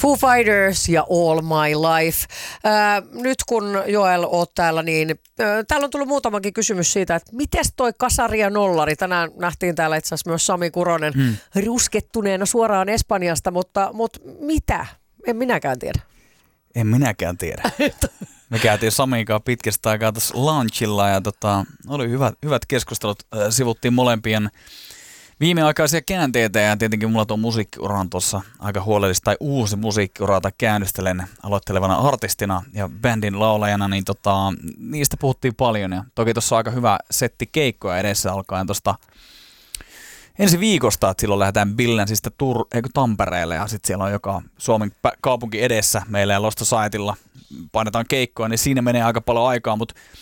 Foo Fighters ja All My Life. Nyt kun Joel oot täällä, niin täällä on tullut muutamakin kysymys siitä, että mites toi kasari ja nollari? Tänään nähtiin täällä itse asiassa myös Sami Kuronen ruskettuneena suoraan Espanjasta, mutta mitä? En minäkään tiedä. En minäkään tiedä. Me käytiin Samin kanssa pitkästä aikaa tuossa lunchilla ja oli hyvät keskustelut. Sivuttiin molempien viimeaikaisia käänteitä ja tietenkin mulla tuon musiikkiura on tuossa aika huolellista tai uusi musiikkiura, jota käynnistelen aloittelevana artistina ja bändin laulajana, niin niistä puhuttiin paljon ja toki tuossa on aika hyvä setti keikkoja edessä alkaen tuosta ensi viikosta, että silloin lähdetään Billensistä Tampereelle ja sitten siellä on joka Suomen kaupunki edessä meillä ja Lost Societylla painetaan keikkoa, niin siinä menee aika paljon aikaa, mutta